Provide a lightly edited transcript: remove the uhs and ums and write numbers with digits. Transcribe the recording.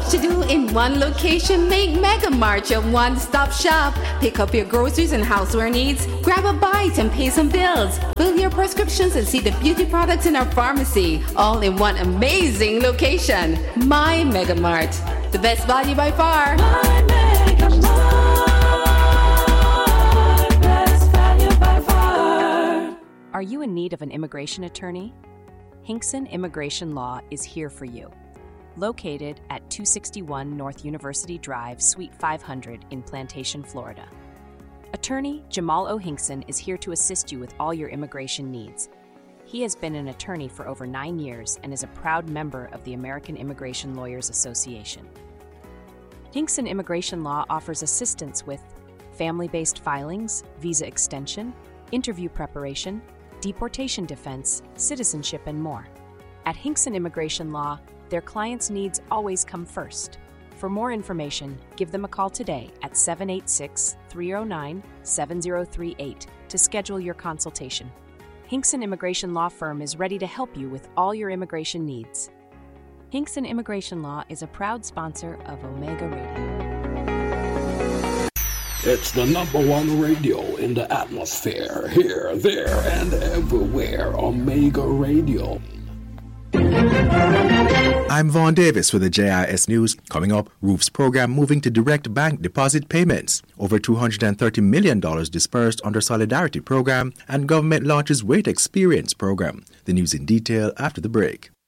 much to do in one location? Make Mega Mart your one-stop shop. Pick up your groceries and houseware needs, grab a bite and pay some bills, fill your prescriptions and see the beauty products in our pharmacy, all in one amazing location. My Mega Mart, the best value by far. My Mega Mart, best value by far. Are you in need of an immigration attorney? Hinkson Immigration Law is here for you. Located at 261 North University Drive, Suite 500 in Plantation, Florida. Attorney Jamal O. Hinkson is here to assist you with all your immigration needs. He has been an attorney for over 9 years and is a proud member of the American Immigration Lawyers Association. Hinkson Immigration Law offers assistance with family-based filings, visa extension, interview preparation, deportation defense, citizenship, and more. At Hinkson Immigration Law, their clients' needs always come first. For more information, give them a call today at 786-309-7038 to schedule your consultation. Hinkson Immigration Law Firm is ready to help you with all your immigration needs. Hinkson Immigration Law is a proud sponsor of Omega Radio. It's the #1 radio in the atmosphere, here, there, and everywhere. Omega Radio. I'm Vaughn Davis with the JIS News. Coming up, Roof's program moving to direct bank deposit payments. Over $230 million dispersed under Solidarity Program, and government launches Wait Experience Program. The news in detail after the break.